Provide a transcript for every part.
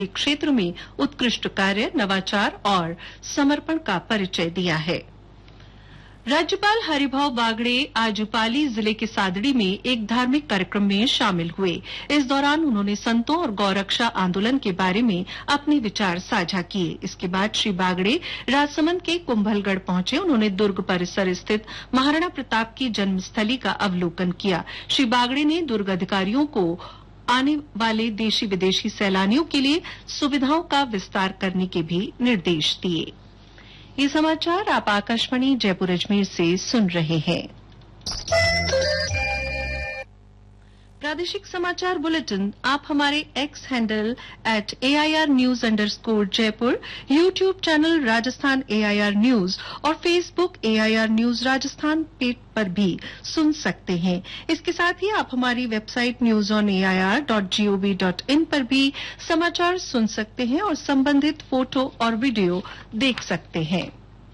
क्षेत्र में उत्कृष्ट कार्य, नवाचार और समर्पण का परिचय दिया है। राज्यपाल हरिभाऊ बागड़े आज पाली जिले के सादड़ी में एक धार्मिक कार्यक्रम में शामिल हुए। इस दौरान उन्होंने संतों और गौरक्षा आंदोलन के बारे में अपने विचार साझा किए। इसके बाद श्री बागड़े राजसमंद के कुंभलगढ़ पहुंचे। उन्होंने दुर्ग परिसर स्थित महाराणा प्रताप की जन्मस्थली का अवलोकन किया। श्री बागड़े ने दुर्ग अधिकारियों को आने वाले देशी विदेशी सैलानियों के लिए सुविधाओं का विस्तार करने के भी निर्देश दिए। ये समाचार आप आकाशवाणी जयपुर अजमेर से सुन रहे हैं। प्रादेशिक समाचार बुलेटिन आप हमारे x handle @AIRnews_जयपुर, YouTube channel Rajasthan AIR news और Facebook AIR news Rajasthan page पर भी सुन सकते हैं। इसके साथ ही आप हमारी वेबसाइट newsonair.gov.in पर भी समाचार सुन सकते हैं और संबंधित फोटो और वीडियो देख सकते हैं।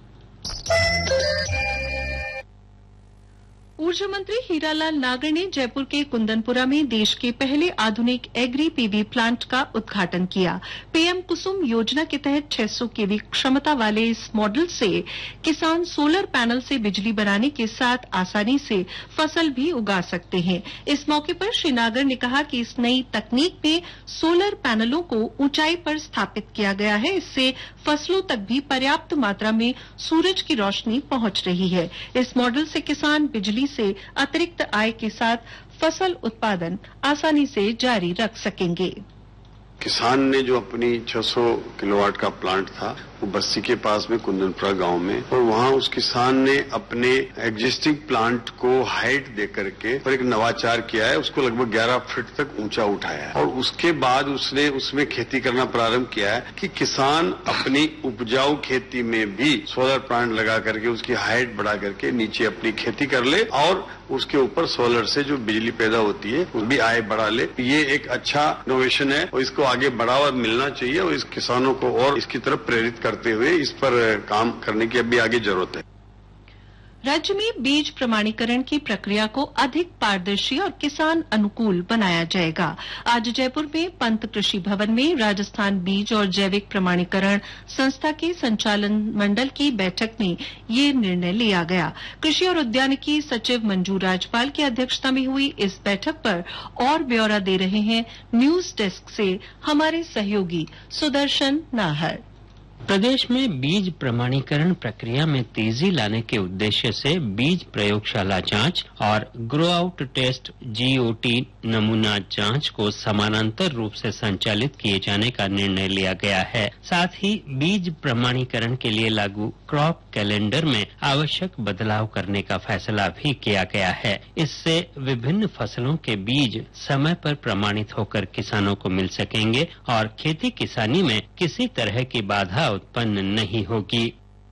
ऊर्जा मंत्री हीरालाल नागर ने जयपुर के कुंदनपुरा में देश के पहले आधुनिक एग्री पीवी प्लांट का उद्घाटन किया। पीएम कुसुम योजना के तहत 600 केवी क्षमता वाले इस मॉडल से किसान सोलर पैनल से बिजली बनाने के साथ आसानी से फसल भी उगा सकते हैं। इस मौके पर श्री नागर ने कहा कि इस नई तकनीक में सोलर पैनलों को ऊंचाई पर स्थापित किया गया है। इससे फसलों तक भी पर्याप्त मात्रा में सूरज की रोशनी पहुंच रही है। इस मॉडल से किसान बिजली से अतिरिक्त आय के साथ फसल उत्पादन आसानी से जारी रख सकेंगे। किसान ने जो अपनी 600 किलोवाट का प्लांट था वो बस्सी के पास में कुंदनपुरा गांव में, और वहां उस किसान ने अपने एग्जिस्टिंग प्लांट को हाइट दे करके और एक नवाचार किया है। उसको लगभग 11 फीट तक ऊंचा उठाया है और उसके बाद उसने उसमें खेती करना प्रारंभ किया है कि किसान अपनी उपजाऊ खेती में भी सोलर प्लांट लगा करके उसकी हाइट बढ़ा करके नीचे अपनी खेती कर ले और उसके ऊपर सोलर से जो बिजली पैदा होती है वो भी आय बढ़ा ले। ये एक अच्छा इनोवेशन है और इसको आगे बढ़ावा मिलना चाहिए और इस किसानों को और इसकी तरफ प्रेरित करते हुए इस पर काम करने की अभी आगे जरूरत है। राज्य में बीज प्रमाणीकरण की प्रक्रिया को अधिक पारदर्शी और किसान अनुकूल बनाया जाएगा। आज जयपुर में पंत कृषि भवन में राजस्थान बीज और जैविक प्रमाणीकरण संस्था के संचालन मंडल की बैठक में ये निर्णय लिया गया। कृषि और उद्यानिकी सचिव मंजू राजपाल की अध्यक्षता में हुई इस बैठक पर और ब्यौरा दे रहे हैं न्यूज डेस्क से हमारे सहयोगी सुदर्शन नाहर। प्रदेश में बीज प्रमाणीकरण प्रक्रिया में तेजी लाने के उद्देश्य से बीज प्रयोगशाला जांच और ग्रो आउट टेस्ट GOT नमूना जांच को समानांतर रूप से संचालित किए जाने का निर्णय लिया गया है। साथ ही बीज प्रमाणीकरण के लिए लागू क्रॉप कैलेंडर में आवश्यक बदलाव करने का फैसला भी किया गया है। इससे विभिन्न फसलों के बीज समय पर प्रमाणित होकर किसानों को मिल सकेंगे और खेती किसानी में किसी तरह की बाधा उत्पन्न नहीं होगी।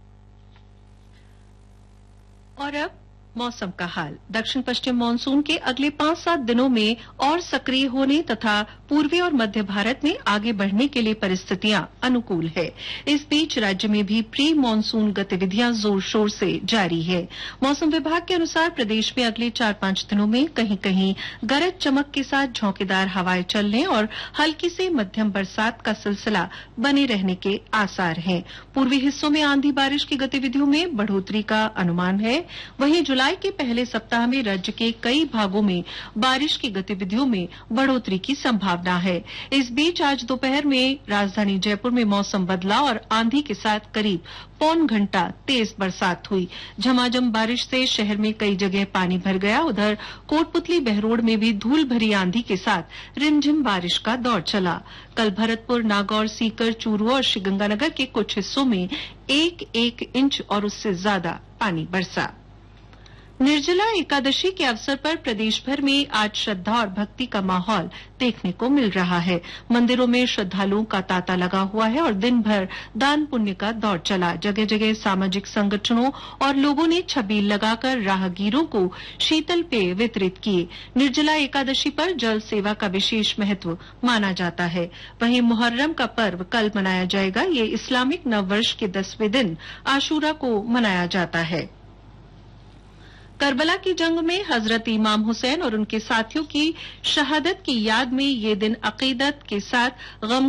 और अब मौसम का हाल। दक्षिण पश्चिम मानसून के अगले 5-7 दिनों में और सक्रिय होने तथा पूर्वी और मध्य भारत में आगे बढ़ने के लिए परिस्थितियां अनुकूल है। इस बीच राज्य में भी प्री मानसून गतिविधियां जोर शोर से जारी है। मौसम विभाग के अनुसार प्रदेश में अगले 4-5 दिनों में कहीं कहीं गरज चमक के साथ झोंकेदार हवाएं चलने और हल्की से मध्यम बरसात का सिलसिला बने रहने के आसार हैं। पूर्वी हिस्सों में आंधी बारिश की गतिविधियों में बढ़ोतरी का अनुमान है। वहीं जुलाई के पहले सप्ताह में राज्य के कई भागों में बारिश की गतिविधियों में बढ़ोतरी की संभावना है। इस बीच आज दोपहर में राजधानी जयपुर में मौसम बदला और आंधी के साथ करीब पौन घंटा तेज बरसात हुई। झमाझम बारिश से शहर में कई जगह पानी भर गया। उधर कोटपुतली बहरोड में भी धूल भरी आंधी के साथ रिमझिम बारिश का दौर चला। कल भरतपुर, नागौर, सीकर, चूरू और श्रीगंगानगर के कुछ हिस्सों में 1-1 इंच और उससे ज्यादा पानी बरसा। निर्जला एकादशी के अवसर पर प्रदेश भर में आज श्रद्धा और भक्ति का माहौल देखने को मिल रहा है। मंदिरों में श्रद्धालुओं का तांता लगा हुआ है और दिन भर दान पुण्य का दौर चला। जगह जगह सामाजिक संगठनों और लोगों ने छबील लगाकर राहगीरों को शीतल पेय वितरित किए। निर्जला एकादशी पर जल सेवा का विशेष महत्व माना जाता है। वहीं मुहर्रम का पर्व कल मनाया जाएगा। ये इस्लामिक नववर्ष के 10वें दिन आशूरा को मनाया जाता है। करबला की जंग में हजरत इमाम हुसैन और उनके साथियों की शहादत की याद में ये दिन अकीदत के साथ गम